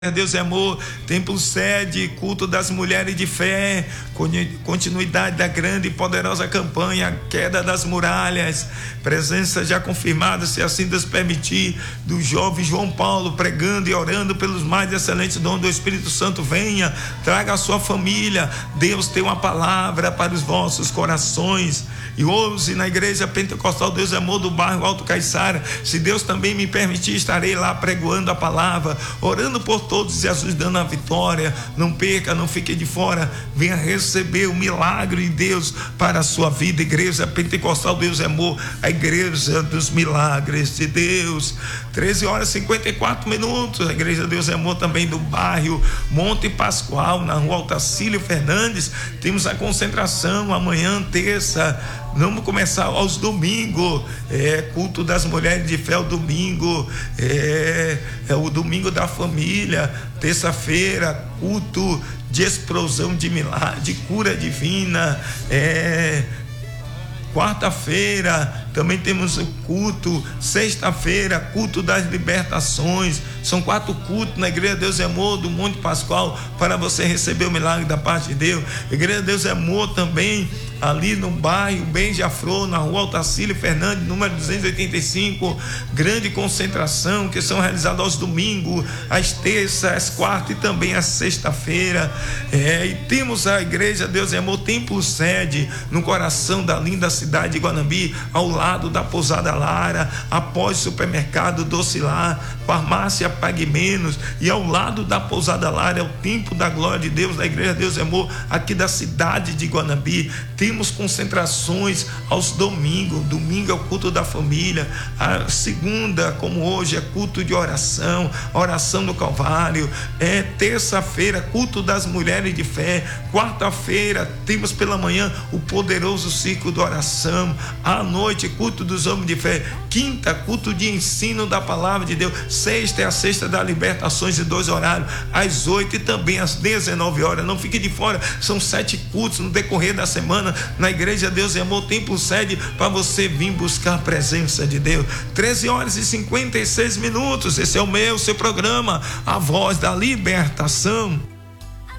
Deus é amor, templo sede, culto das mulheres de fé, continuidade da grande e poderosa campanha, a queda das muralhas, presença já confirmada, se assim Deus permitir, do jovem João Paulo, pregando e orando pelos mais excelentes dons do Espírito Santo. Venha, traga a sua família, Deus tem uma palavra para os vossos corações. E hoje na igreja pentecostal Deus é amor do bairro Alto Caiçara, se Deus também me permitir, estarei lá pregoando a palavra, orando por todos, Jesus dando a vitória. Não perca, não fique de fora, venha receber o milagre de Deus para a sua vida. Igreja pentecostal Deus é amor, a igreja dos milagres de Deus. 13h54, a igreja Deus é amor também do bairro Monte Pascoal, na rua Otacílio Fernandes. Temos a concentração amanhã, terça. Vamos começar aos domingos, culto das mulheres de fé, o domingo, é o domingo da família. Terça-feira, culto de explosão de milagre, de cura divina. Quarta-feira também temos o culto. Sexta-feira, culto das libertações. São 4 cultos na igreja Deus é amor do Monte Pascoal, para você receber o milagre da parte de Deus. Igreja Deus é amor também ali no bairro Benjaflor, na rua Otacílio Fernandes, número 285, grande concentração, que são realizadas aos domingos, às terças, às quartas e também às sexta-feira. E temos a igreja Deus é amor, templo sede, no coração da linda cidade de Guanambi, ao lado da Pousada Lara, após o supermercado Docilar, farmácia Pague Menos, e ao lado da Pousada Lara é o templo da glória de Deus, da igreja Deus é amor, aqui da cidade de Guanambi. Temos concentrações aos domingos. Domingo é o culto da família, a segunda, como hoje, é culto de oração, oração no Calvário. Terça-feira, culto das mulheres de fé. Quarta-feira temos pela manhã o poderoso ciclo de oração. À noite, culto dos homens de fé. Quinta, culto de ensino da palavra de Deus. Sexta é a sexta das libertações, de 2 horários, às 8 e também às 19 horas. Não fique de fora, são 7 cultos no decorrer da semana na igreja Deus é amor, templo sede, para você vir buscar a presença de Deus. 13h56, esse é o seu programa, a voz da libertação.